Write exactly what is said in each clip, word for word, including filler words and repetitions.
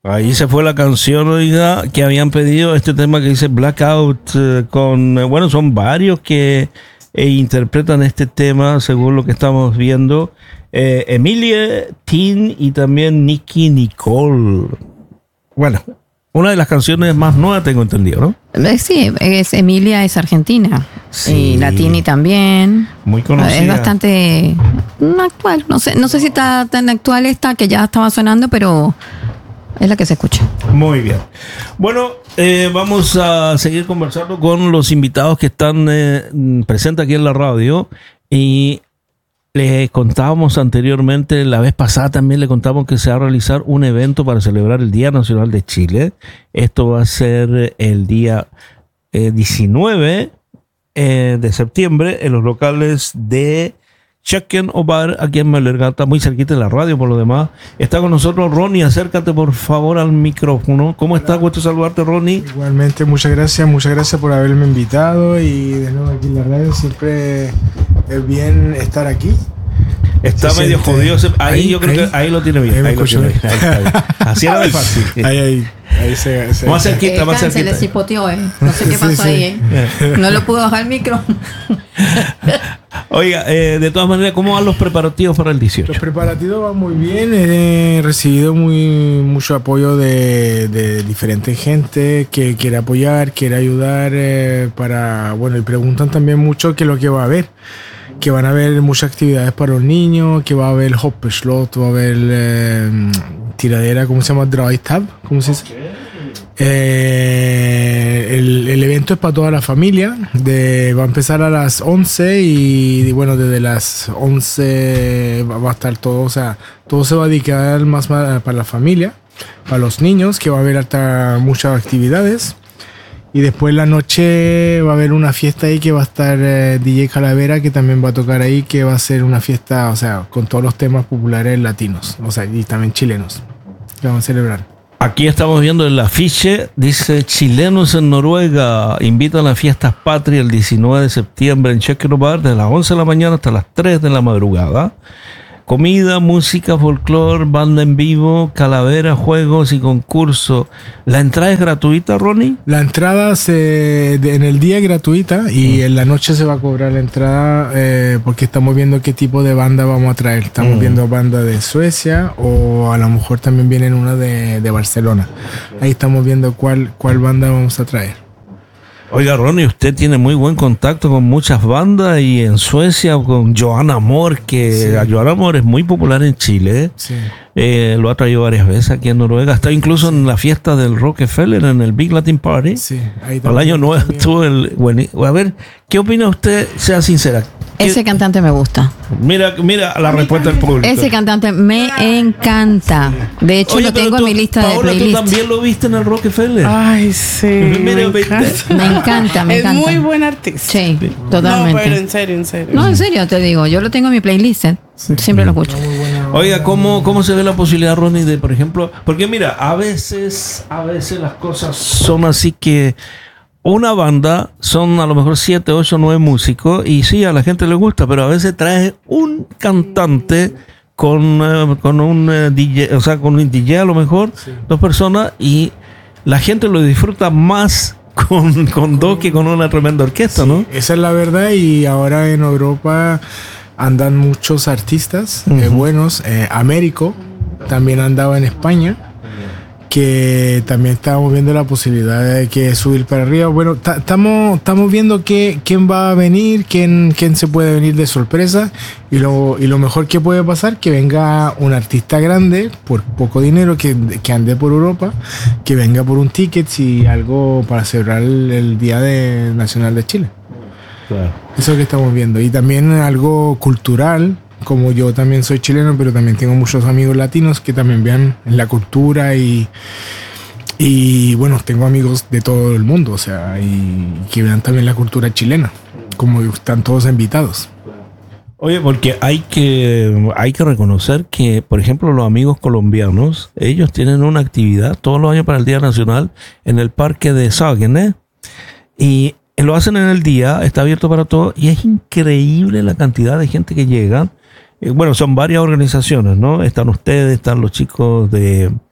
Ahí se fue la canción, oiga, que habían pedido este tema que dice Blackout, eh, con, eh, bueno, son varios que eh, interpretan este tema según lo que estamos viendo. Eh, Emilia, Tin y también Nicky Nicole. Bueno, una de las canciones más nuevas tengo entendido, ¿no? Eh, Sí, es, Emilia es argentina. Sí. Y la Tini también. Muy conocida. Es bastante mm, actual. No sé, no sé si está tan actual esta que ya estaba sonando, pero es la que se escucha. Muy bien. Bueno, eh, vamos a seguir conversando con los invitados que están eh, presentes aquí en la radio. Y les contábamos anteriormente, la vez pasada también le contamos que se va a realizar un evento para celebrar el Día Nacional de Chile. Esto va a ser el día eh, diecinueve eh, de septiembre en los locales de Check-in o Bar aquí en Melergata, muy cerquita de la radio por lo demás. Está con nosotros Ronnie, acércate por favor al micrófono. ¿Cómo estás? Gusto saludarte, Ronnie. Igualmente, muchas gracias, muchas gracias por haberme invitado y de nuevo aquí en la radio. Siempre es bien estar aquí. Está Se medio siente- jodido. se- Ahí, ahí, yo creo ahí. que ahí lo tiene bien. Ahí me Ahí lo escucho tiene bien. bien. Ahí, ahí. Así era de fácil. Ahí, ahí, ahí se, se- Más cerquita, más se le cerquita. cipoteó, ¿eh? No sé qué Sí, pasó sí. ahí, ¿eh? No lo pudo bajar el micro. Oiga, eh, de todas maneras, ¿cómo van los preparativos para el dieciocho? Los preparativos van muy bien. He recibido muy mucho apoyo de, de diferente gente que quiere apoyar, quiere ayudar eh, para, bueno, y preguntan también mucho qué es lo que va a haber. Que van a haber muchas actividades para los niños, que va a haber hoppeslot, va a haber eh, tiradera, ¿cómo se llama? Dry tab, ¿cómo se dice? Eh, el, el evento es para toda la familia. De, va a empezar a las once y, y bueno, desde las once va, va a estar todo, o sea, todo se va a dedicar más para, para la familia, para los niños, que va a haber hasta muchas actividades. Y después en la noche va a haber una fiesta ahí que va a estar eh, D J Calavera, que también va a tocar ahí, que va a ser una fiesta, o sea, con todos los temas populares latinos, o sea, y también chilenos, que vamos a celebrar. Aquí estamos viendo el afiche, dice chilenos en Noruega invitan a las fiestas patrias el diecinueve de septiembre en Check-in Bar desde las once de la mañana hasta las tres de la madrugada. Comida, música, folclore, banda en vivo, calavera, juegos y concurso. ¿La entrada es gratuita, Ronnie? La entrada se, de- en el día es gratuita y en la noche se va a cobrar la entrada eh, porque estamos viendo qué tipo de banda vamos a traer. Estamos Mm. viendo banda de Suecia o a lo mejor también vienen una de, de Barcelona. Ahí estamos viendo cuál, cuál banda vamos a traer. Oiga, Ronnie, usted tiene muy buen contacto con muchas bandas y en Suecia con Joan Amor, que Sí. Joan Amor es muy popular en Chile. ¿eh? Sí. Eh, lo ha traído varias veces aquí en Noruega. Está incluso en la fiesta del Rockefeller, en el Big Latin Party. Sí, ahí Al año nuevo también. estuvo el... Bueno, a ver, ¿qué opina usted? Sea sincera. ¿Qué- Ese cantante me gusta. Mira, mira la respuesta del público. Ese cantante me encanta. De hecho, Oye, lo pero tengo tú, en mi lista Paola, de ¿tú playlist. también lo viste en el Rockefeller? Ay, sí. Mira, me viste. encanta. Me encanta, me es encanta. muy buen artista. Sí, No, pero totalmente. en serio, en serio. No, en serio, te digo. Yo lo tengo en mi playlist. ¿eh? Siempre lo escucho. Oiga, ¿cómo, ¿cómo se ve la posibilidad, Ronnie, de, por ejemplo, porque mira, a veces, a veces las cosas son así que una banda son a lo mejor siete, ocho, nueve músicos y sí, a la gente le gusta, pero a veces trae un cantante con, eh, con un eh, D J, o sea, con un D J a lo mejor, dos personas y la gente lo disfruta más con, con dos que con una tremenda orquesta, ¿no? Esa es la verdad y ahora en Europa andan muchos artistas eh, Ujú. buenos. Eh, Américo también andaba en España, que también estábamos viendo la posibilidad de que subir para arriba. Bueno, estamos estamos viendo que, quién va a venir, quién, quién se puede venir de sorpresa y lo, y lo mejor que puede pasar que venga un artista grande por poco dinero que, que ande por Europa, que venga por un ticket y algo para celebrar el, el Día de Nacional de Chile. Claro. Eso es lo que estamos viendo. Y también algo cultural, como yo también soy chileno, pero también tengo muchos amigos latinos que también vean la cultura y, y bueno, tengo amigos de todo el mundo, o sea, y que vean también la cultura chilena, como están todos invitados. Oye, porque hay que, hay que reconocer que, por ejemplo, los amigos colombianos, ellos tienen una actividad todos los años para el Día Nacional en el parque de Saguenay. Y lo hacen en el día, está abierto para todos y es increíble la cantidad de gente que llega. Eh, bueno, son varias organizaciones, ¿no? Están ustedes, están los chicos de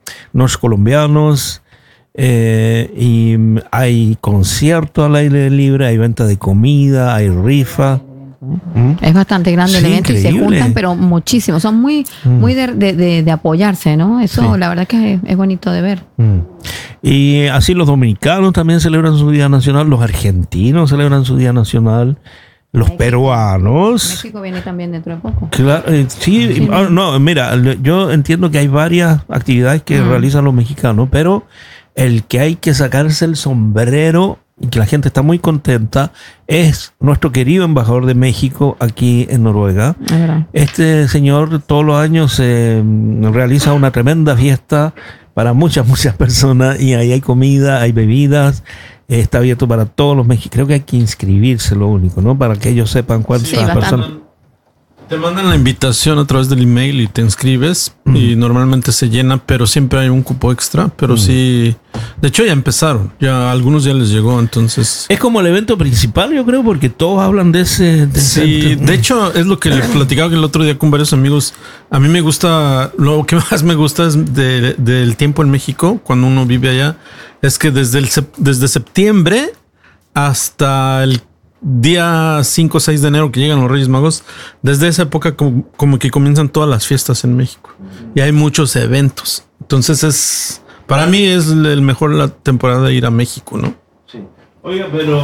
norcolombianos. Eh, y hay conciertos al aire libre, hay venta de comida, hay rifa. ¿Mm? Es bastante grande el Sí, evento increíble. y se juntan, pero muchísimo. Son muy, mm. muy de, de, de, de apoyarse, ¿no? Eso sí. La verdad que es, es bonito de ver. Mm. Y así los dominicanos también celebran su Día Nacional, los argentinos celebran su Día Nacional. Los México. peruanos. México viene también dentro de poco. Claro, eh, sí, sí no. no, mira, yo entiendo que hay varias actividades que mm. realizan los mexicanos, pero el que hay que sacarse el sombrero y que la gente está muy contenta es nuestro querido embajador de México aquí en Noruega. Este señor todos los años eh, realiza una tremenda fiesta para muchas, muchas personas y ahí hay comida, hay bebidas. Está abierto para todos los mexicanos. Creo que hay que inscribirse, lo único, ¿no? Para que ellos sepan cuántas sí, personas. Te mandan la invitación a través del email y te inscribes mm. y normalmente se llena, pero siempre hay un cupo extra. Pero mm. sí, de hecho ya empezaron, ya a algunos ya les llegó, entonces. Es como el evento principal, yo creo, porque todos hablan de ese. De sí, ese... de hecho es lo que le platicaba el otro día con varios amigos. A mí me gusta, lo que más me gusta es de, de, del tiempo en México, cuando uno vive allá, es que desde el desde septiembre hasta el día cinco o seis de enero que llegan los Reyes Magos, desde esa época como, como que comienzan todas las fiestas en México y hay muchos eventos. Entonces es, para mí es el mejor la temporada de ir a México, ¿no? Sí. Oiga, pero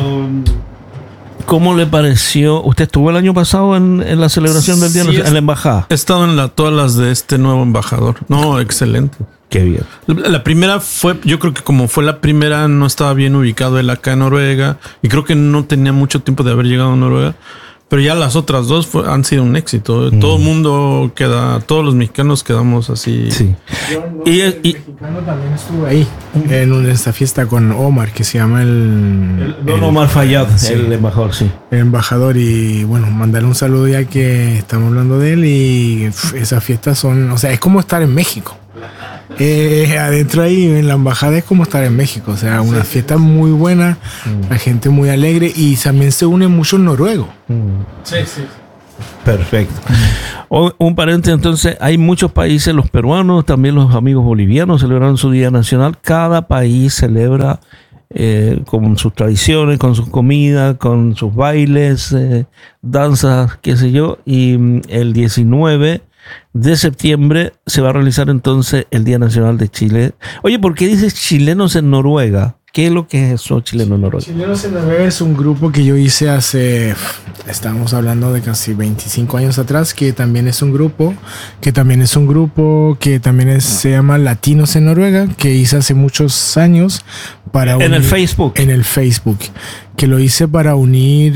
¿cómo le pareció? ¿Usted estuvo el año pasado en, en la celebración del Día sí, en la embajada? He estado en la, todas las de este nuevo embajador. No, excelente. Qué bien. La, la primera fue, yo creo que como fue la primera, no estaba bien ubicado él acá en Noruega y creo que no tenía mucho tiempo de haber llegado a Noruega, pero ya las otras dos fue, han sido un éxito. Mm. Todo el mundo queda, todos los mexicanos quedamos así. Sí. Yo, no, y el y, mexicano también estuvo ahí en una, esta fiesta con Omar, que se llama el... el Don Omar Fayad, sí, el embajador, sí. El embajador, y bueno, mandarle un saludo ya que estamos hablando de él y pff, esas fiestas son, o sea, es como estar en México. Eh, adentro ahí en la embajada es como estar en México, o sea, una fiesta muy buena, mm. la gente muy alegre y también se une mucho en noruego. Mm. Sí, sí. Perfecto. O, un paréntesis, entonces, hay muchos países, los peruanos, también los amigos bolivianos celebran su Día Nacional. Cada país celebra eh, con sus tradiciones, con sus comidas, con sus bailes, eh, danzas, qué sé yo, y mm, el diecinueve de septiembre se va a realizar entonces el Día Nacional de Chile. Oye, ¿por qué dices chilenos en Noruega? ¿Qué es lo que es eso, chilenos en Noruega? Chilenos en Noruega es un grupo que yo hice hace, estábamos hablando de casi veinticinco años atrás, que también es un grupo, que también es un grupo, que también es, se llama Latinos en Noruega, que hice hace muchos años para en unir, el Facebook. En el Facebook, que lo hice para unir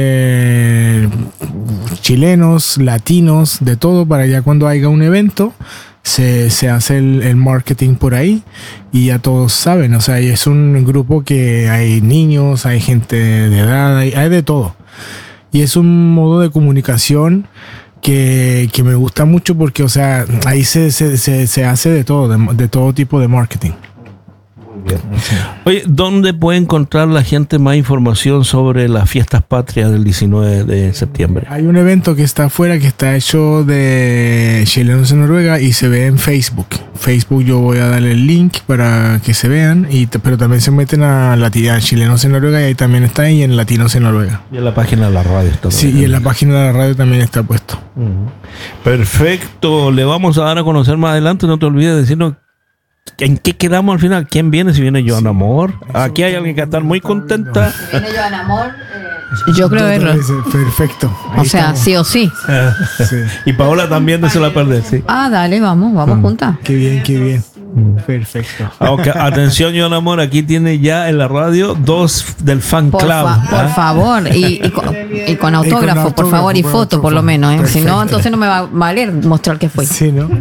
eh, chilenos, latinos, de todo, para ya cuando haya un evento se, se hace el, el marketing por ahí y ya todos saben, o sea, es un grupo que hay niños, hay gente de edad, hay, hay de todo. Y es un modo de comunicación que, que me gusta mucho porque, o sea, ahí se, se, se, se hace de todo, de, de todo tipo de marketing. Bien. Oye, ¿dónde puede encontrar la gente más información sobre las fiestas patrias del diecinueve de septiembre? Hay un evento que está afuera, que está hecho de chilenos en Noruega y se ve en Facebook. Facebook yo voy a darle el link para que se vean, y pero también se meten a, Lati- a chilenos en Noruega y ahí también está, y en latinos en Noruega. Y en la página de la radio está. Sí, y en la página de la radio también está puesto. Uh-huh. Perfecto, le vamos a dar a conocer más adelante, no te olvides de decirnos ¿en qué quedamos al final? ¿Quién viene? Si viene Joan Amor. Aquí hay alguien que está muy contenta. Si viene Joan Amor, eh, yo creo verlo. Perfecto. Ahí o sea, estamos. Sí o sí. Sí. Y Paola también no se la perder, sí. Ah, dale, vamos, vamos mm. juntas. Qué bien, qué bien. Perfecto. Okay, atención, Joan Amor, aquí tiene ya en la radio dos del fan por club. Fa- ¿eh? Por favor, y, y, con, y con autógrafo, y con autógrafo por favor, y por foto, por lo menos. ¿eh? Si no, entonces no me va a valer mostrar que fue. Sí, ¿no?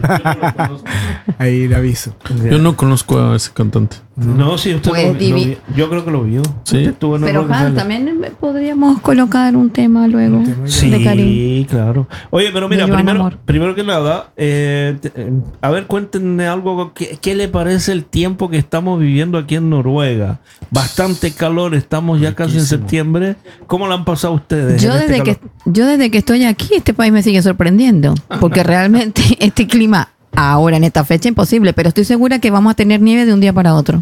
Ahí le aviso. Yo no conozco a ese cantante. No, sí, usted pues, lo, lo vio. Yo creo que lo vio. Sí. Estuvo en Pero Juan, también podríamos colocar un tema luego. Un tema sí, de Karim. Claro. Oye, pero mira, primero, primero que nada, eh, te, eh, a ver, cuéntenme algo. ¿Qué, ¿Qué le parece el tiempo que estamos viviendo aquí en Noruega? Bastante calor, estamos ya casi en septiembre. ¿Cómo lo han pasado ustedes? Yo desde, este que, yo desde que estoy aquí, este país me sigue sorprendiendo. Porque realmente este clima ahora en esta fecha imposible, pero estoy segura que vamos a tener nieve de un día para otro.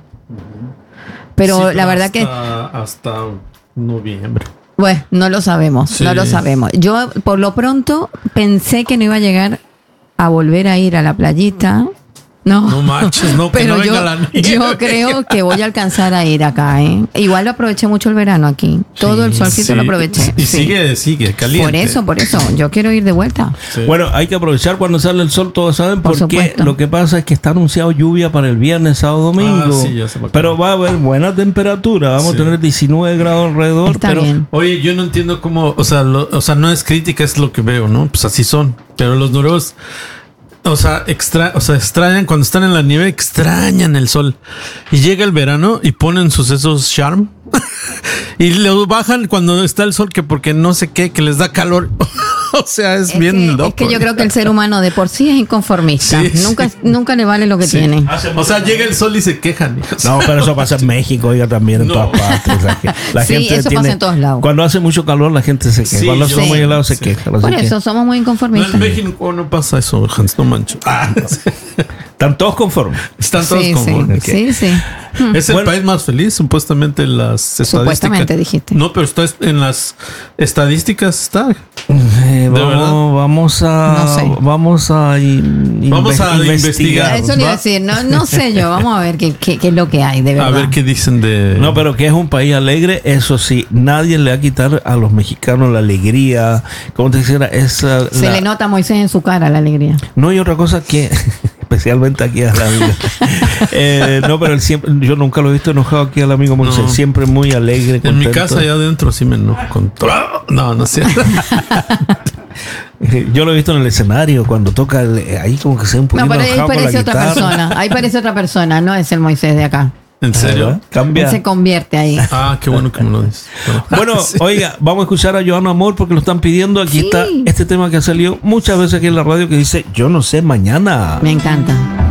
Pero Sí, la verdad hasta, que, hasta noviembre. bueno, no lo sabemos, Sí. no lo sabemos. Yo por lo pronto pensé que no iba a llegar a volver a ir a la playita. No, No manches, no, que pero no yo, venga la nieve. yo creo que voy a alcanzar a ir acá, ¿eh? Igual lo aproveché mucho el verano aquí. Todo el solcito Sí, lo aproveché. Y sí. sigue, sigue, caliente. Por eso, por eso. Yo quiero ir de vuelta. Sí. Bueno, hay que aprovechar cuando sale el sol, todos saben, Por porque supuesto. lo que pasa es que está anunciado lluvia para el viernes, sábado, domingo. Ah, sí, ya se me acordó. Pero va a haber buena temperatura, vamos Sí. a tener diecinueve grados alrededor. Está pero bien. Oye, yo no entiendo cómo, o sea, lo- o sea, no es crítica, es lo que veo, ¿no? Pues así son. Pero los noruegos, o sea, extra, o sea, extrañan cuando están en la nieve, extrañan el sol. Y llega el verano y ponen sus esos charm y lo bajan cuando está el sol, que porque no sé qué, que les da calor. O sea, es, Es bien que, loco. es que yo creo que el ser humano de por sí es inconformista. Sí, sí. nunca, nunca le vale lo que Sí. tiene. O sea, llega el sol y se quejan. hijos. No, pero eso pasa en México, oiga, también en No. todas partes. O sea, que la Sí, gente eso pasa en todos lados. Cuando hace mucho calor, la gente se queja. Sí, cuando yo hace muy sé. helado, se Sí. queja. Así Por que eso somos muy No, inconformistas. en México no pasa eso, Hans, no mancho. Ah, están todos conformes. están todos Sí, como. sí, sí, sí. Es el Bueno. país más feliz, supuestamente en las estadísticas. Supuestamente, dijiste. No, pero está en las estadísticas está. Eh, verdad? vamos, vamos a. No sé. Vamos a. in- Vamos inve- a investigar. Eso le iba a ¿va? decir. No, no sé yo. Vamos a ver qué, qué, qué es lo que hay, de verdad. A ver qué dicen de. No, pero que es un país alegre, eso sí, nadie le va a quitar a los mexicanos la alegría. ¿Cómo te dijera? Esa, Se la- le nota a Moisés en su cara la alegría. No hay otra cosa que, especialmente aquí a la amiga. Eh, no, pero él siempre, yo nunca lo he visto enojado aquí al amigo Moisés, No. siempre muy alegre. En mi contento. casa allá adentro sí me enojo con todo. No, no es cierto. Eh, Yo lo he visto en el escenario cuando toca el- ahí como que se un poquito No, pero ahí enojado con la parece otra guitarra. persona. Ahí parece otra persona. No es el Moisés de acá. ¿En serio? ¿Verdad? Cambia. Él se convierte ahí. Ah, qué bueno que me lo dices. Bueno, Sí. oiga, vamos a escuchar a Joan Amor porque lo están pidiendo. Aquí Sí. está este tema que ha salido muchas veces aquí en la radio que dice, yo no sé mañana. Me encanta.